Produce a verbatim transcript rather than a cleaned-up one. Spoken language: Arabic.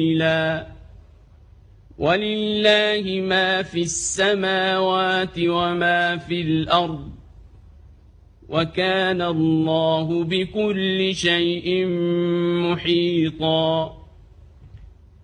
ولله ما في السماوات وما في الأرض وكان الله بكل شيء محيطا.